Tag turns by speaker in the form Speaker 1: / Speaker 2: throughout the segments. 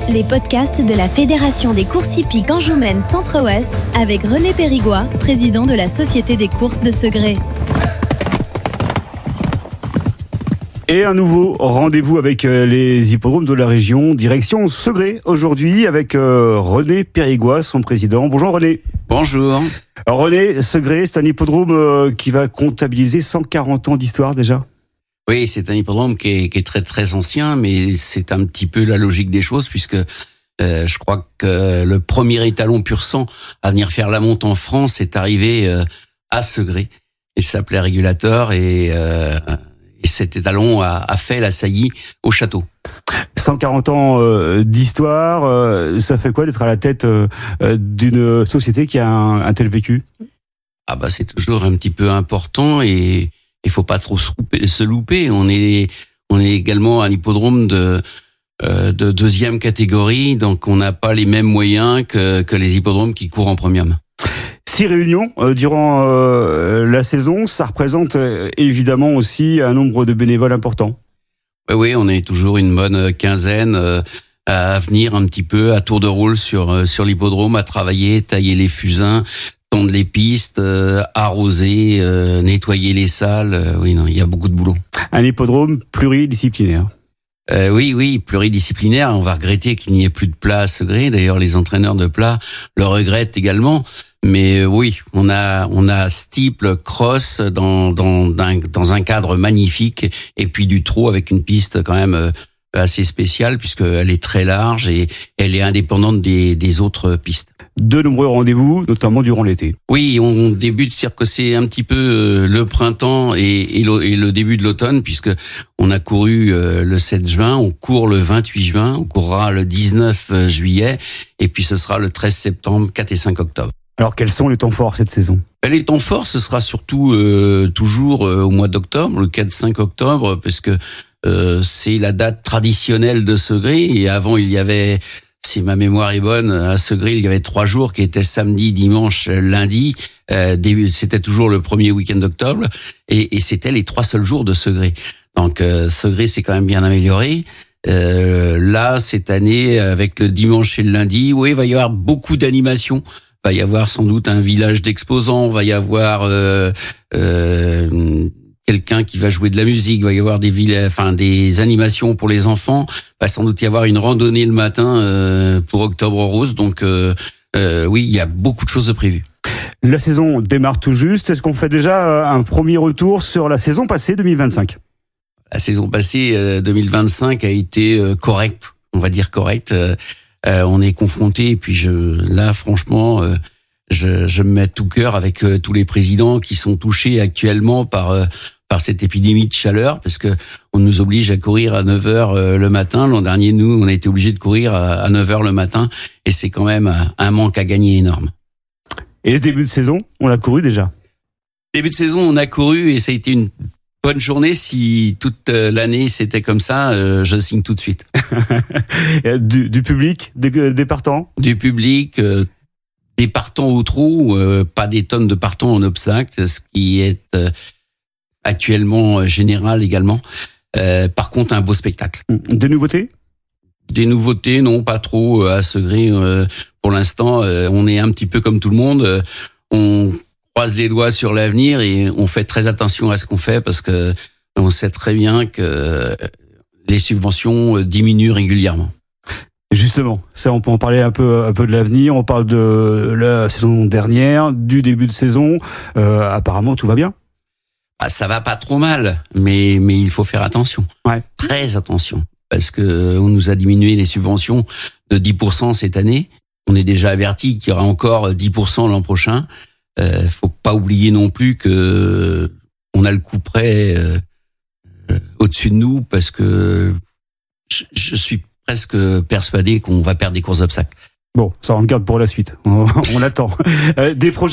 Speaker 1: les podcasts de la Fédération des courses hippiques Anjoumen Centre-Ouest avec René Périgois, président de la Société des courses de Segré.
Speaker 2: Et un nouveau rendez-vous avec les hippodromes de la région, direction Segré, aujourd'hui avec René Périgois, son président. Bonjour René.
Speaker 3: Bonjour.
Speaker 2: Alors René, Segré, c'est un hippodrome qui va comptabiliser 140 ans d'histoire déjà.
Speaker 3: Oui, c'est un hippodrome qui est très très ancien, mais c'est un petit peu la logique des choses, puisque je crois que le premier étalon pur sang à venir faire la monte en France est arrivé à Segré. Il s'appelait Régulateur et cet étalon a fait la saillie au château.
Speaker 2: 140 ans d'histoire, ça fait quoi d'être à la tête d'une société qui a un tel vécu ?
Speaker 3: Ah bah c'est toujours un petit peu important et il faut pas trop se louper. On est également un hippodrome de deuxième catégorie, donc on n'a pas les mêmes moyens que les hippodromes qui courent en premium.
Speaker 2: 6 réunions durant la saison, ça représente évidemment aussi un nombre de bénévoles important.
Speaker 3: Oui, on est toujours une bonne quinzaine à venir un petit peu à tour de rôle sur l'hippodrome, à travailler, tailler les fusains, tondre les pistes, arroser, nettoyer les salles. Oui, non, il y a beaucoup de boulot.
Speaker 2: Un hippodrome pluridisciplinaire.
Speaker 3: Oui, pluridisciplinaire. On va regretter qu'il n'y ait plus de plat à Segré. D'ailleurs, les entraîneurs de plat le regrettent également. Mais oui, on a steeple, cross dans un cadre magnifique, et puis du trot avec une piste quand même assez spéciale puisqu'elle est très large et elle est indépendante des autres pistes.
Speaker 2: De nombreux rendez-vous, notamment durant l'été.
Speaker 3: Oui, on débute, c'est-à-dire que c'est un petit peu le printemps et le début de l'automne, puisque on a couru le 7 juin, on court le 28 juin, on courra le 19 juillet, et puis ce sera le 13 septembre, 4 et 5 octobre.
Speaker 2: Alors, quels sont les temps forts cette saison ?
Speaker 3: Les temps forts, ce sera surtout toujours au mois d'octobre, le 4-5 octobre, parce que c'est la date traditionnelle de Segré, et avant il y avait, si ma mémoire est bonne, à Segré, il y avait 3 jours qui étaient samedi, dimanche, lundi. C'était toujours le premier week-end d'octobre, et c'était les 3 seuls jours de Segré. Donc Segré s'est quand même bien amélioré. Là, cette année, avec le dimanche et le lundi, oui, il va y avoir beaucoup d'animations. Va y avoir sans doute un village d'exposants, va y avoir quelqu'un qui va jouer de la musique, va y avoir des animations pour les enfants, va sans doute y avoir une randonnée le matin pour Octobre Rose. Donc oui, il y a beaucoup de choses de prévues.
Speaker 2: La saison démarre tout juste. Est-ce qu'on fait déjà un premier retour sur la saison passée 2025 ?
Speaker 3: La saison passée 2025 a été correcte, on va dire correcte. On est confronté, et puis là franchement je me mets tout cœur avec tous les présidents qui sont touchés actuellement par cette épidémie de chaleur, parce que on nous oblige à courir à 9h le matin. L'an dernier, nous, on a été obligés de courir à 9h le matin, et c'est quand même un manque à gagner énorme.
Speaker 2: Et ce début de saison, on l'a couru déjà.
Speaker 3: Début de saison, on a couru, et ça a été une bonne journée. Si toute l'année c'était comme ça, je signe tout de suite.
Speaker 2: Du public, des partants ?
Speaker 3: Du public, des partants au trot, pas des tonnes de partants en obstacle, ce qui est actuellement général également. Par contre, un beau spectacle.
Speaker 2: Des nouveautés ?
Speaker 3: Des nouveautés, non, pas trop à Segré. Pour l'instant, on est un petit peu comme tout le monde. On croise les doigts sur l'avenir et on fait très attention à ce qu'on fait, parce que on sait très bien que les subventions diminuent régulièrement.
Speaker 2: Justement, ça, on peut en parler un peu de l'avenir. On parle de la saison dernière, du début de saison. Apparemment, tout va bien.
Speaker 3: Ça va pas trop mal, mais il faut faire attention.
Speaker 2: Ouais.
Speaker 3: Très attention, parce que on nous a diminué les subventions de 10% cette année. On est déjà averti qu'il y aura encore 10% l'an prochain. Faut pas oublier non plus que on a le coup près au-dessus de nous, parce que je suis presque persuadé qu'on va perdre des courses d'obstacles.
Speaker 2: Bon, ça on le garde pour la suite. On attend. Des projets ?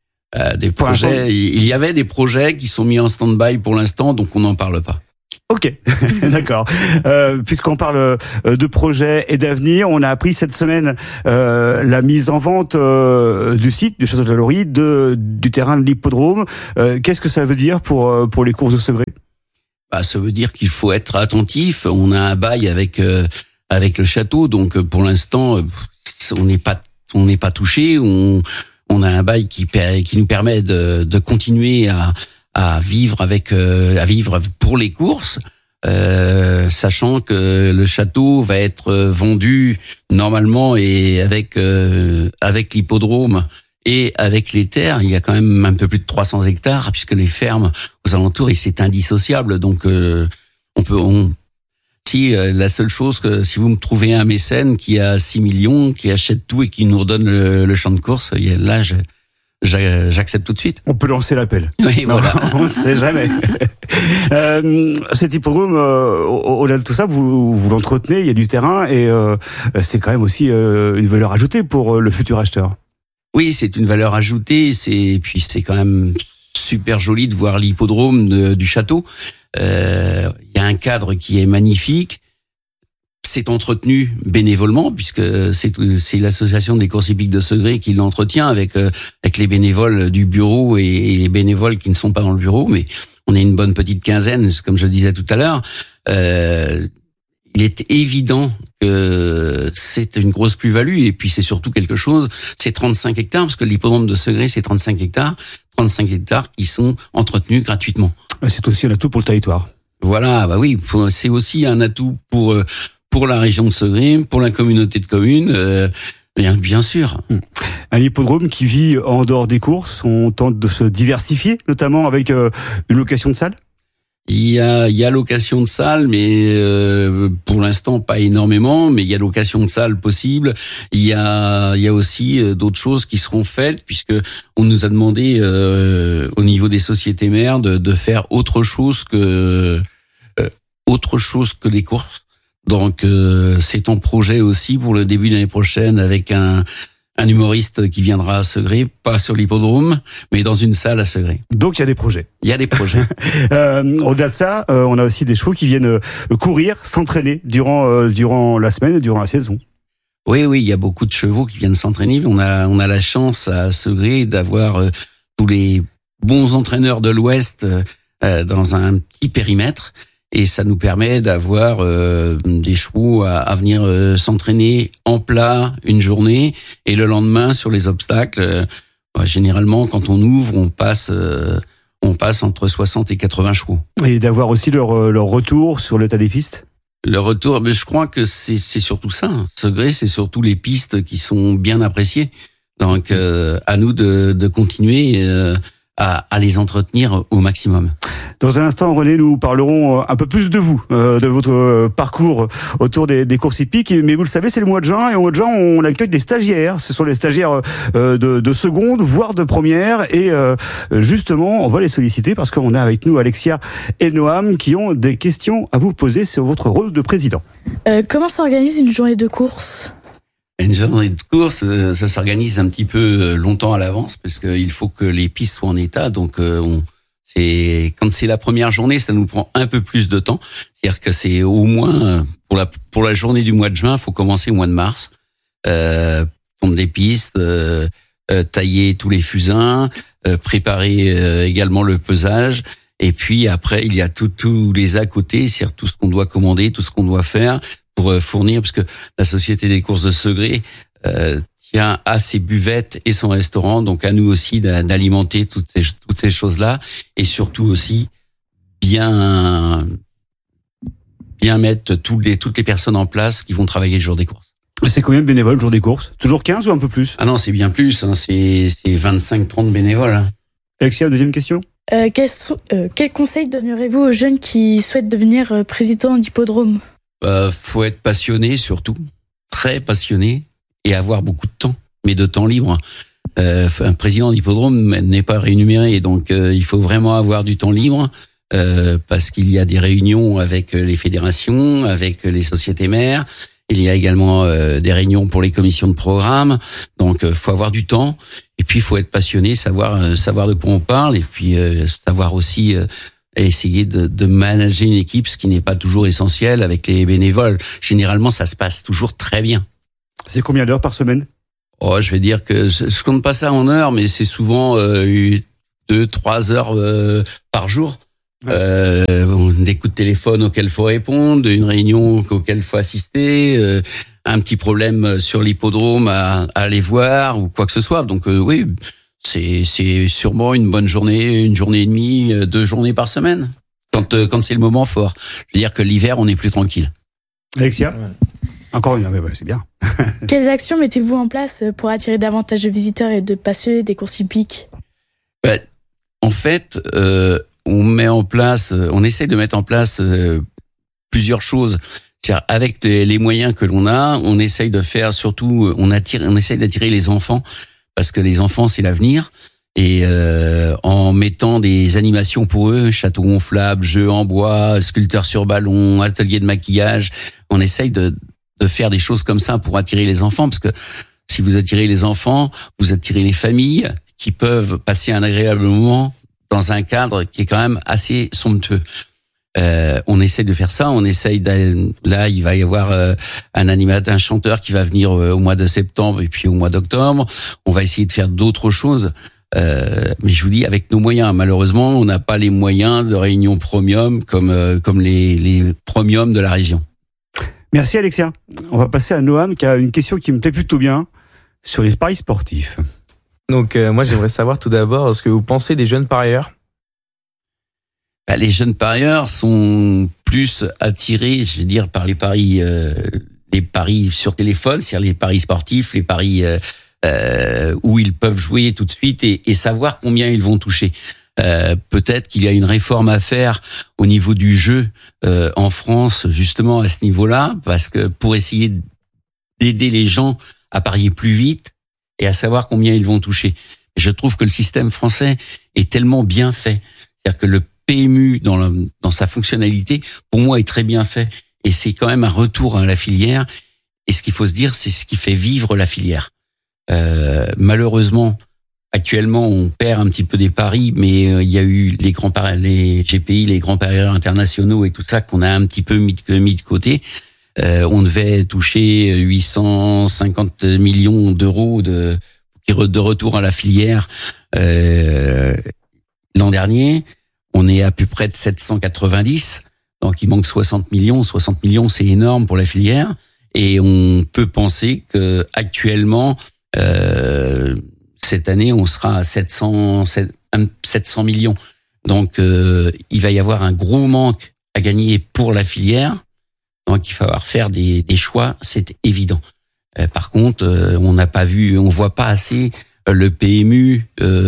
Speaker 3: Il y avait des projets qui sont mis en stand-by pour l'instant, donc on n'en parle pas.
Speaker 2: Ok, d'accord. Puisqu'on parle de projets et d'avenir, on a appris cette semaine la mise en vente du site du Château de la Laurie, du terrain de l'hippodrome. Qu'est-ce que ça veut dire pour les courses de Segré ?
Speaker 3: Ça veut dire qu'il faut être attentif. On a un bail avec avec le château. Donc pour l'instant, on n'est pas touché. On a un bail qui nous permet de continuer à vivre pour les courses. Sachant que le château va être vendu normalement et avec l'hippodrome et avec les terres, il y a quand même un peu plus de 300 hectares puisque les fermes aux alentours, et c'est indissociable. Donc la seule chose que si vous me trouvez un mécène qui a 6 millions, qui achète tout et qui nous redonne le champ de course, là j'accepte tout de suite.
Speaker 2: On peut lancer l'appel.
Speaker 3: Oui, voilà.
Speaker 2: On ne sait jamais. Cet hippodrome, au-delà de tout ça, vous l'entretenez, il y a du terrain et c'est quand même aussi une valeur ajoutée pour le futur acheteur.
Speaker 3: Oui, c'est une valeur ajoutée. Puis c'est quand même super joli de voir l'hippodrome du château. Il y a un cadre qui est magnifique. C'est entretenu bénévolement puisque c'est l'association des courses hippiques de Segré qui l'entretient avec les bénévoles du bureau et les bénévoles qui ne sont pas dans le bureau, mais on est une bonne petite quinzaine, comme je disais tout à l'heure. Il est évident que c'est une grosse plus-value et puis c'est surtout quelque chose, c'est 35 hectares parce que l'hippodrome de Segré c'est 35 hectares qui sont entretenus gratuitement.
Speaker 2: C'est aussi un atout pour le territoire.
Speaker 3: Voilà, bah oui, c'est aussi un atout pour la région de Segré, pour la communauté de communes, bien sûr.
Speaker 2: Un hippodrome qui vit en dehors des courses, on tente de se diversifier, notamment avec une location de salle.
Speaker 3: Il y a location de salle, mais pour l'instant pas énormément, mais il y a location de salle possible. Il y a aussi d'autres choses qui seront faites puisque on nous a demandé au niveau des sociétés mères de faire autre chose que les courses. Donc c'est en projet aussi pour le début de l'année prochaine avec un humoriste qui viendra à Segré, pas sur l'hippodrome, mais dans une salle à Segré.
Speaker 2: Donc il y a des projets.
Speaker 3: Il y a des projets.
Speaker 2: Au-delà de ça, on a aussi des chevaux qui viennent courir, s'entraîner durant la semaine, durant la saison.
Speaker 3: Oui, il y a beaucoup de chevaux qui viennent s'entraîner. On a la chance à Segré d'avoir tous les bons entraîneurs de l'Ouest dans un petit périmètre. Et ça nous permet d'avoir des chevaux à venir s'entraîner en plat une journée et le lendemain sur les obstacles. Généralement, quand on ouvre, on passe entre 60 et 80 chevaux. Et
Speaker 2: d'avoir aussi leur retour sur l'état des pistes.
Speaker 3: Le retour, mais je crois que c'est surtout ça. Segré, c'est surtout les pistes qui sont bien appréciées. Donc, à nous de continuer à les entretenir au maximum.
Speaker 2: Dans un instant, René, nous parlerons un peu plus de vous, de votre parcours autour des courses hippiques. Mais vous le savez, c'est le mois de juin, et au mois de juin, on accueille des stagiaires. Ce sont les stagiaires de seconde, voire de première. Et justement, on va les solliciter parce qu'on a avec nous Alexia et Noam qui ont des questions à vous poser sur votre rôle de président.
Speaker 4: Comment s'organise une journée de course ?
Speaker 3: Une journée de course, ça s'organise un petit peu longtemps à l'avance parce qu'il faut que les pistes soient en état. Donc, quand c'est la première journée, ça nous prend un peu plus de temps. C'est-à-dire que c'est au moins pour la journée du mois de juin, il faut commencer au mois de mars, pondre des pistes, tailler tous les fusains, préparer également le pesage. Et puis après, il y a tous les à côté, c'est-à-dire tout ce qu'on doit commander, tout ce qu'on doit faire pour fournir, parce que la Société des courses de Segré tient à ses buvettes et son restaurant, donc à nous aussi d'alimenter toutes ces choses-là, et surtout aussi bien mettre toutes les personnes en place qui vont travailler le jour des courses.
Speaker 2: C'est combien de bénévoles le jour des courses ? Toujours 15 ou un peu plus ?
Speaker 3: Ah non, c'est bien plus, c'est 25-30 bénévoles. Hein.
Speaker 2: Alexia, deuxième question ?
Speaker 4: Quel conseil donnerez-vous aux jeunes qui souhaitent devenir président d'hippodrome ?
Speaker 3: Faut être passionné surtout, très passionné, et avoir beaucoup de temps, mais de temps libre. Un président d'hippodrome n'est pas rémunéré, donc il faut vraiment avoir du temps libre parce qu'il y a des réunions avec les fédérations, avec les sociétés mères. Il y a également des réunions pour les commissions de programme, donc faut avoir du temps. Et puis faut être passionné, savoir de quoi on parle, et puis savoir aussi essayer de manager une équipe, ce qui n'est pas toujours essentiel avec les bénévoles. Généralement, ça se passe toujours très bien.
Speaker 2: C'est combien d'heures par semaine ?
Speaker 3: Je vais dire que je compte pas ça en heures, mais c'est souvent 2-3 heures par jour. des coups de téléphone auxquels il faut répondre, une réunion auquel il faut assister, un petit problème sur l'hippodrome à aller voir ou quoi que ce soit. Donc oui, c'est sûrement une bonne journée, une journée et demie, 2 journées par semaine. Quand c'est le moment fort. Je veux dire que l'hiver, on est plus tranquille.
Speaker 2: Alexia, encore une, c'est bien.
Speaker 4: Quelles actions mettez-vous en place pour attirer davantage de visiteurs et de passionnés des courses hippiques ?
Speaker 3: En fait, on essaye de mettre en place plusieurs choses. C'est-à-dire, avec les moyens que l'on a, on essaye de faire surtout, on essaye d'attirer les enfants, parce que les enfants, c'est l'avenir. Et en mettant des animations pour eux, château gonflable, jeux en bois, sculpteurs sur ballon, atelier de maquillage, on essaye de faire des choses comme ça pour attirer les enfants, parce que si vous attirez les enfants, vous attirez les familles qui peuvent passer un agréable moment dans un cadre qui est quand même assez somptueux. On essaye de faire ça, là il va y avoir un chanteur qui va venir au mois de septembre et puis au mois d'octobre. On va essayer de faire d'autres choses. Mais je vous dis, avec nos moyens, malheureusement, on n'a pas les moyens de réunions premium comme les premiums de la région.
Speaker 2: Merci Alexia. On va passer à Noam qui a une question qui me plaît plutôt bien sur les paris sportifs.
Speaker 5: Donc moi j'aimerais savoir tout d'abord ce que vous pensez des jeunes parieurs.
Speaker 3: Les jeunes parieurs sont plus attirés, je veux dire, par les paris sur téléphone, c'est-à-dire les paris sportifs, les paris où ils peuvent jouer tout de suite et savoir combien ils vont toucher. Peut-être qu'il y a une réforme à faire au niveau du jeu en France, justement à ce niveau-là, parce que pour essayer d'aider les gens à parier plus vite et à savoir combien ils vont toucher. Je trouve que le système français est tellement bien fait, c'est-à-dire que le PMU dans sa fonctionnalité, pour moi, est très bien fait, et c'est quand même un retour à la filière. Et ce qu'il faut se dire, c'est ce qui fait vivre la filière. Malheureusement, actuellement, on perd un petit peu des paris, mais il y a eu les GPI, les grands parieurs internationaux et tout ça qu'on a un petit peu mis de côté. On devait toucher 850 millions d'euros de retour à la filière l'an dernier. On est à peu près de 790, donc il manque 60 millions. 60 millions, c'est énorme pour la filière. Et on peut penser que actuellement, cette année, on sera à 700 millions. Donc, il va y avoir un gros manque à gagner pour la filière. Donc, il va falloir faire des choix, c'est évident. Par contre, on voit pas assez le PMU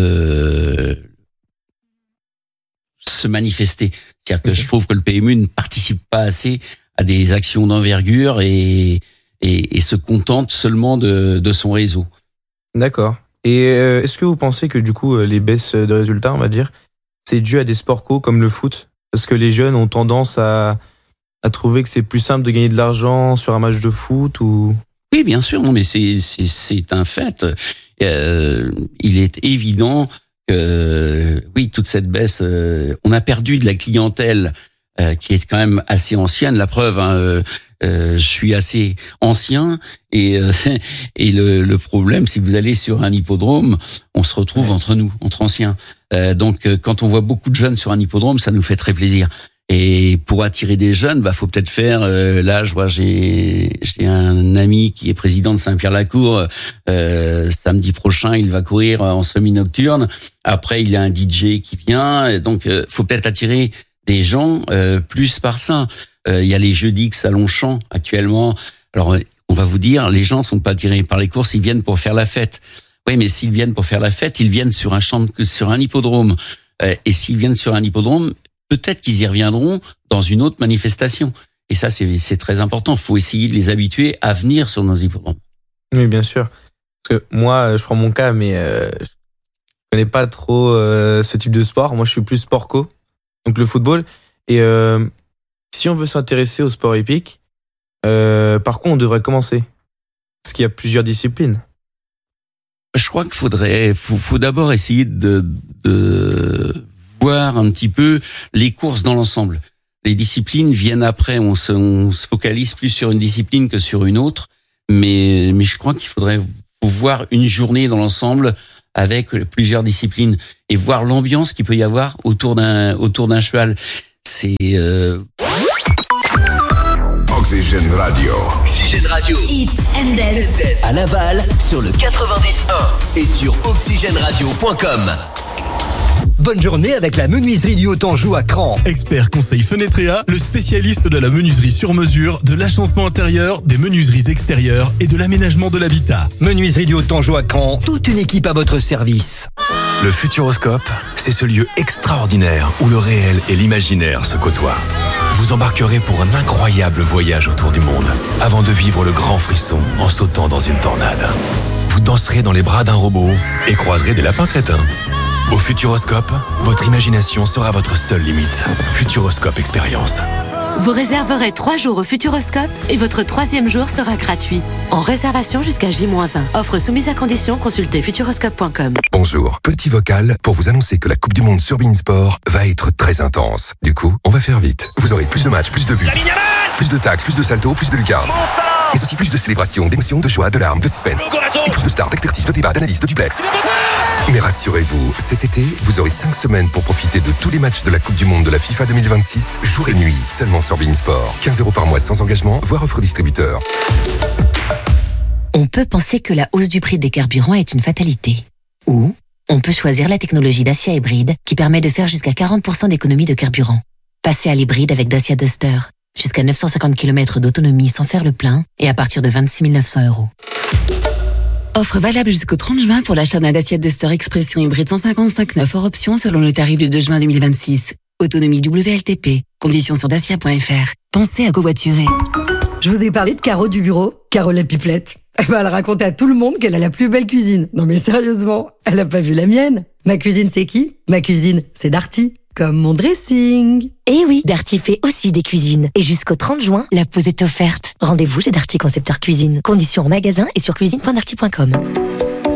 Speaker 3: se manifester. C'est-à-dire que je trouve que le PMU ne participe pas assez à des actions d'envergure et se contente seulement de son réseau.
Speaker 5: D'accord. Et est-ce que vous pensez que du coup les baisses de résultats, on va dire, c'est dû à des sports co comme le foot ? Parce que les jeunes ont tendance à trouver que c'est plus simple de gagner de l'argent sur un match de foot ou...
Speaker 3: Oui, bien sûr, non, mais c'est un fait. Il est évident que oui, toute cette baisse, on a perdu de la clientèle qui est quand même assez ancienne. La preuve, je suis assez ancien et le problème, si vous allez sur un hippodrome, on se retrouve entre anciens. Donc, quand on voit beaucoup de jeunes sur un hippodrome, ça nous fait très plaisir. Et pour attirer des jeunes, faut peut-être faire. Là, je vois, j'ai un ami qui est président de Saint-Pierre-la-Cour. Samedi prochain, il va courir en semi-nocturne. Après, il y a un DJ qui vient. Donc, faut peut-être attirer des gens plus par ça. Il y a les jeudis que Salon-Champ actuellement. Alors, on va vous dire, les gens sont pas attirés par les courses, ils viennent pour faire la fête. Oui, mais s'ils viennent pour faire la fête, ils viennent sur un hippodrome. Et s'ils viennent sur un hippodrome, peut-être qu'ils y reviendront dans une autre manifestation. Et ça, c'est très important. Il faut essayer de les habituer à venir sur nos hippodromes.
Speaker 5: Oui, bien sûr. Parce que moi, je prends mon cas, mais je connais pas trop ce type de sport. Moi, je suis plus sport co, donc le football. Et si on veut s'intéresser au sport hippique, par quoi on devrait commencer ? Parce qu'il y a plusieurs disciplines.
Speaker 3: Je crois qu'il faut d'abord essayer de voir un petit peu les courses dans l'ensemble. Les disciplines viennent après, on se focalise plus sur une discipline que sur une autre, mais je crois qu'il faudrait voir une journée dans l'ensemble avec plusieurs disciplines et voir l'ambiance qu'il peut y avoir autour d'un cheval. C'est
Speaker 6: Oxygène Radio.
Speaker 7: Hits and Dance. À Laval, sur le 90.1 et sur oxygèneradio.com. Bonne journée avec la menuiserie du Haut-Anjou à Cran.
Speaker 8: Expert conseil Fenetrea, le spécialiste de la menuiserie sur mesure, de l'agencement intérieur, des menuiseries extérieures et de l'aménagement de l'habitat.
Speaker 7: Menuiserie du Haut-Anjou à Cran, toute une équipe à votre service.
Speaker 6: Le Futuroscope, c'est ce lieu extraordinaire où le réel et l'imaginaire se côtoient. Vous embarquerez pour un incroyable voyage autour du monde, avant de vivre le grand frisson en sautant dans une tornade. Vous danserez dans les bras d'un robot et croiserez des lapins crétins. Au Futuroscope, votre imagination sera votre seule limite. Futuroscope Expérience.
Speaker 9: Vous réserverez 3 jours au Futuroscope et votre 3e jour sera gratuit. En réservation jusqu'à J-1. Offre soumise à condition, consultez futuroscope.com.
Speaker 6: Bonjour, petit vocal pour vous annoncer que la Coupe du Monde sur Beansport va être très intense. Du coup, on va faire vite. Vous aurez plus de matchs, plus de buts, plus de tacles, plus de saltos, plus de lucarnes. Mais aussi plus de célébrations, d'émotions, de joie, de larmes, de suspense. Et plus de stars, d'expertise, de débats, d'analyse, de duplex. Mais rassurez-vous, cet été, vous aurez 5 semaines pour profiter de tous les matchs de la Coupe du Monde de la FIFA 2026, jour et nuit, seulement sur Beansport. 15 € par mois sans engagement, voire offre distributeur.
Speaker 10: On peut penser que la hausse du prix des carburants est une fatalité. Ou on peut choisir la technologie Dacia hybride qui permet de faire jusqu'à 40% d'économie de carburant. Passez à l'hybride avec Dacia Duster. Jusqu'à 950 km d'autonomie sans faire le plein et à partir de 26 900 €.
Speaker 11: Offre valable jusqu'au 30 juin pour l'achat d'un Dacia Duster Expression hybride 155 hors option selon le tarif du 2 juin 2026. Autonomie WLTP. Conditions sur dacia.fr. Pensez à covoiturer.
Speaker 12: Je vous ai parlé de Caro du bureau, Caro la pipelette. Elle raconte à tout le monde qu'elle a la plus belle cuisine. Non mais sérieusement, elle a pas vu la mienne. Ma cuisine c'est qui ? Ma cuisine c'est Darty. Comme mon dressing.
Speaker 13: Eh oui, Darty fait aussi des cuisines. Et jusqu'au 30 juin, la pause est offerte. Rendez-vous chez Darty Concepteur Cuisine. Conditions en magasin et sur cuisine.darty.com.